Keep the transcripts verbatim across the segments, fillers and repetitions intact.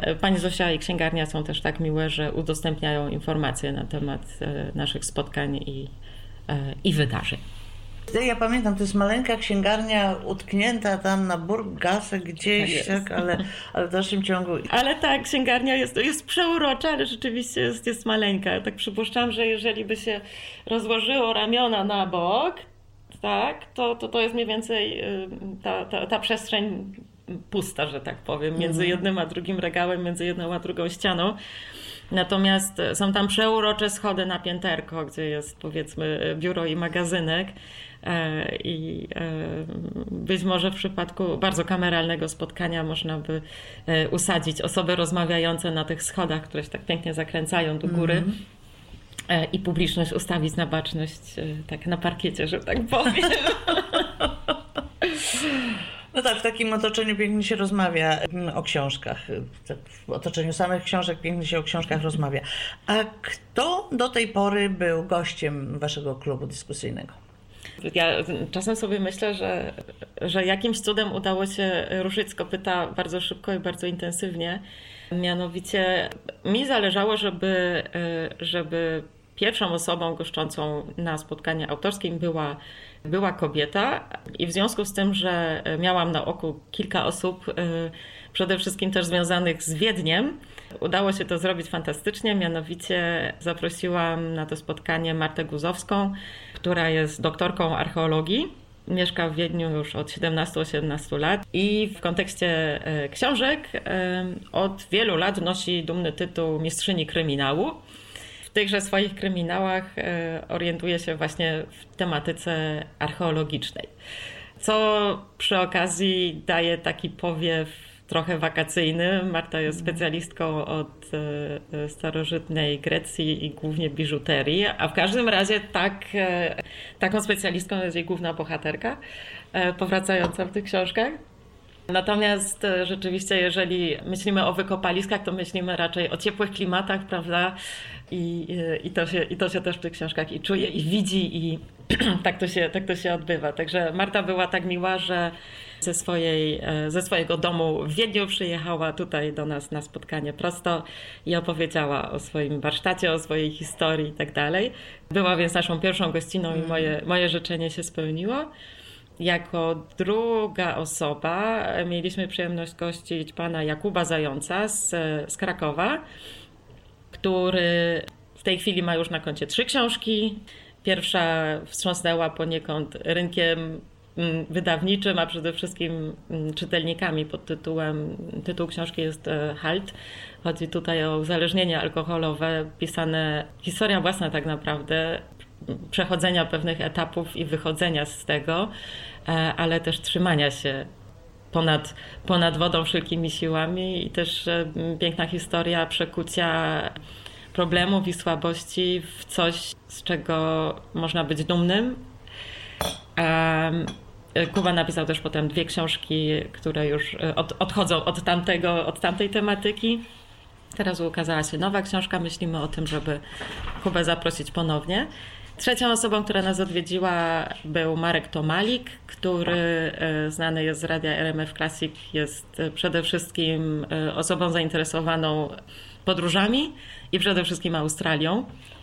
Pani Zosia i księgarnia są też tak miłe, że udostępniają informacje na temat naszych spotkań i, i wydarzeń. Ja pamiętam, to jest maleńka księgarnia utknięta tam na Burggasse gdzieś, tak, ale, ale w dalszym ciągu... Ale tak, księgarnia jest, jest przeurocza, ale rzeczywiście jest, jest maleńka. Tak przypuszczam, że jeżeli by się rozłożyło ramiona na bok, tak, to, to, to jest mniej więcej ta, ta, ta przestrzeń pusta, że tak powiem, między jednym a drugim regałem, między jedną a drugą ścianą. Natomiast są tam przeurocze schody na pięterko, gdzie jest powiedzmy biuro i magazynek. I być może w przypadku bardzo kameralnego spotkania można by usadzić osoby rozmawiające na tych schodach, które się tak pięknie zakręcają do góry. Mm-hmm. I publiczność ustawić na baczność tak na parkiecie, że tak powiem. No tak, w takim otoczeniu pięknie się rozmawia o książkach. W otoczeniu samych książek pięknie się o książkach rozmawia. A kto do tej pory był gościem waszego klubu dyskusyjnego? Ja czasem sobie myślę, że, że jakimś cudem udało się ruszyć z kopyta bardzo szybko i bardzo intensywnie. Mianowicie mi zależało, żeby, żeby pierwszą osobą goszczącą na spotkaniu autorskim była, była kobieta i w związku z tym, że miałam na oku kilka osób, przede wszystkim też związanych z Wiedniem, udało się to zrobić fantastycznie, mianowicie zaprosiłam na to spotkanie Martę Guzowską, która jest doktorką archeologii, mieszka w Wiedniu już od siedemnastu osiemnastu lat i w kontekście książek od wielu lat nosi dumny tytuł mistrzyni kryminału. W tychże swoich kryminałach orientuje się właśnie w tematyce archeologicznej, co przy okazji daje taki powiew trochę wakacyjny. Marta jest specjalistką od starożytnej Grecji i głównie biżuterii, a w każdym razie tak, taką specjalistką jest jej główna bohaterka, powracająca w tych książkach. Natomiast rzeczywiście, jeżeli myślimy o wykopaliskach, to myślimy raczej o ciepłych klimatach, prawda? I, i, to, się, i to się też w tych książkach i czuje, i widzi, i tak to się, tak to się odbywa. Także Marta była tak miła, że ze, swojej, ze swojego domu w Wiedniu przyjechała tutaj do nas na spotkanie prosto i opowiedziała o swoim warsztacie, o swojej historii i tak dalej. Była więc naszą pierwszą gościną i moje, moje życzenie się spełniło. Jako druga osoba mieliśmy przyjemność gościć pana Jakuba Zająca z, z Krakowa, który w tej chwili ma już na koncie trzy książki. Pierwsza wstrząsnęła poniekąd rynkiem wydawniczym, a przede wszystkim czytelnikami pod tytułem, tytuł książki jest Halt. Chodzi tutaj o uzależnienie alkoholowe, pisane, historia własna tak naprawdę, przechodzenia pewnych etapów i wychodzenia z tego, ale też trzymania się ponad, ponad wodą wszelkimi siłami i też piękna historia przekucia problemów i słabości w coś, z czego można być dumnym. Kuba napisał też potem dwie książki, które już od, odchodzą od, tamtego, od tamtej tematyki. Teraz ukazała się nowa książka. Myślimy o tym, żeby Kubę zaprosić ponownie. Trzecią osobą, która nas odwiedziła, był Marek Tomalik, który znany jest z radia R M F Classic, jest przede wszystkim osobą zainteresowaną podróżami i przede wszystkim Australią.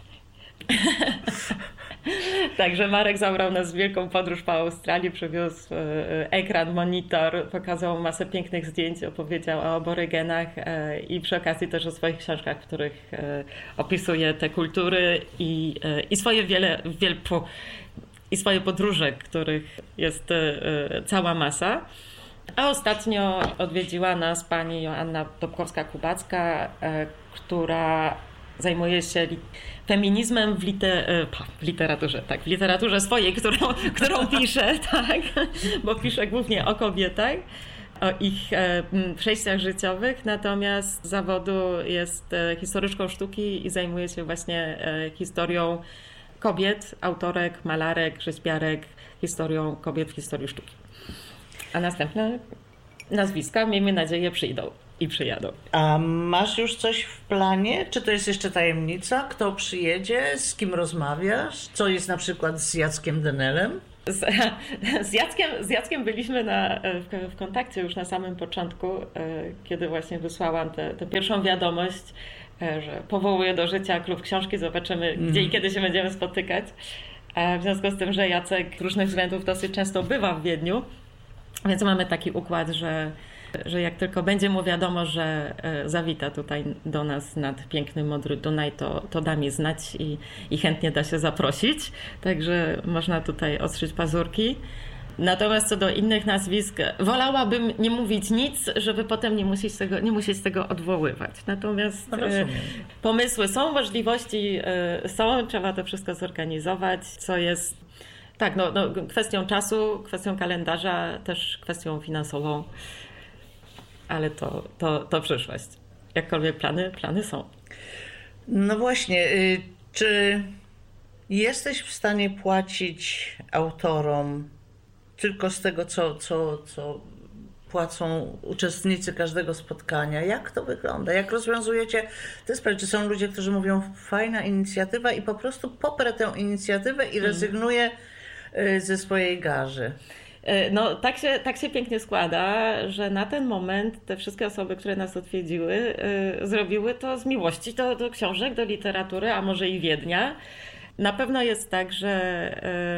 Także Marek zabrał nas w wielką podróż po Australii, przywiózł ekran, monitor, pokazał masę pięknych zdjęć, opowiedział o aborygenach i przy okazji też o swoich książkach, w których opisuje te kultury i, i swoje wiele, wiele i swoje podróże, których jest cała masa. A ostatnio odwiedziła nas pani Joanna Dobkowska-Kubacka, która zajmuje się feminizmem w, liter... w literaturze, tak, w literaturze swojej, którą, którą pisze, tak, bo pisze głównie o kobietach, o ich przejściach życiowych, natomiast z zawodu jest historyczką sztuki i zajmuje się właśnie historią kobiet, autorek, malarek, rzeźbiarek, historią kobiet w historii sztuki. A następne nazwiska, miejmy nadzieję, przyjdą. I przyjadą. A masz już coś w planie? Czy to jest jeszcze tajemnica? Kto przyjedzie? Z kim rozmawiasz? Co jest na przykład z Jackiem Denelem? Z, z, Jackiem, z Jackiem byliśmy na, w, w kontakcie już na samym początku, kiedy właśnie wysłałam tę pierwszą wiadomość, że powołuję do życia klub książki, zobaczymy mm. gdzie i kiedy się będziemy spotykać. W związku z tym, że Jacek z różnych względów dosyć często bywa w Wiedniu, więc mamy taki układ, że, że jak tylko będzie mu wiadomo, że zawita tutaj do nas nad piękny, modry Dunaj, to, to da mi znać i, i chętnie da się zaprosić. Także można tutaj ostrzyć pazurki. Natomiast co do innych nazwisk, wolałabym nie mówić nic, żeby potem nie musieć tego, nie musieć tego odwoływać. Natomiast Rozumiem. pomysły są, możliwości są, trzeba to wszystko zorganizować, co jest tak, no, no, kwestią czasu, kwestią kalendarza, też kwestią finansową, ale to, to, to przyszłość. Jakkolwiek plany, plany są. No właśnie, czy jesteś w stanie płacić autorom tylko z tego, co, co, co płacą uczestnicy każdego spotkania? Jak to wygląda? Jak rozwiązujecie te sprawy? Czy są ludzie, którzy mówią fajna inicjatywa i po prostu poprę tę inicjatywę i rezygnuję ze swojej garzy? No tak się, tak się pięknie składa, że na ten moment te wszystkie osoby, które nas odwiedziły, zrobiły to z miłości do, do książek, do literatury, a może i Wiednia. Na pewno jest tak, że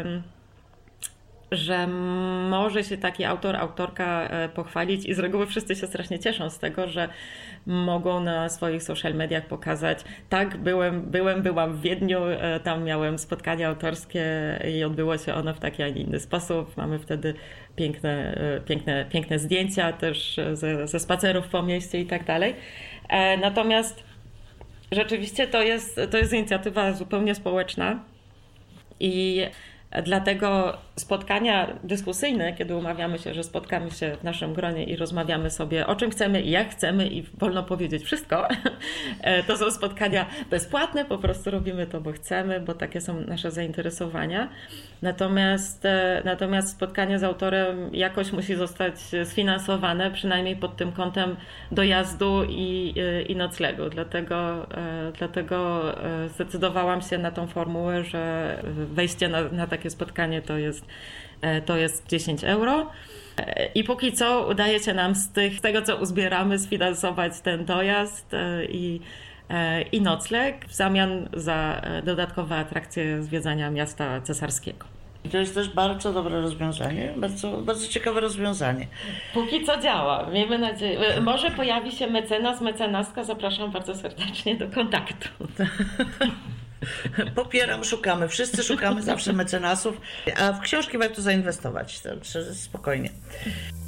że może się taki autor, autorka pochwalić i z reguły wszyscy się strasznie cieszą z tego, że mogą na swoich social mediach pokazać: tak, byłem, byłem, byłam w Wiedniu, tam miałem spotkanie autorskie i odbyło się ono w taki, a nie inny sposób. Mamy wtedy piękne, piękne, piękne zdjęcia też ze, ze spacerów po mieście i tak dalej. Natomiast rzeczywiście to jest, to jest inicjatywa zupełnie społeczna i dlatego spotkania dyskusyjne, kiedy umawiamy się, że spotkamy się w naszym gronie i rozmawiamy sobie, o czym chcemy i jak chcemy i wolno powiedzieć wszystko, to są spotkania bezpłatne, po prostu robimy to, bo chcemy, bo takie są nasze zainteresowania. Natomiast, natomiast spotkanie z autorem jakoś musi zostać sfinansowane, przynajmniej pod tym kątem dojazdu i, i noclegu. Dlatego, dlatego zdecydowałam się na tą formułę, że wejście na, na takie spotkanie to jest, to jest dziesięć euro. I póki co udaje się nam z, tych, z tego, co uzbieramy, sfinansować ten dojazd i, i nocleg w zamian za dodatkowe atrakcje zwiedzania miasta cesarskiego. I to jest też bardzo dobre rozwiązanie, bardzo, bardzo ciekawe rozwiązanie. Póki co działa, miejmy nadzieję. Może pojawi się mecenas, mecenaska, zapraszam bardzo serdecznie do kontaktu. Popieram, szukamy, wszyscy szukamy zawsze mecenasów, a w książki warto zainwestować, to spokojnie.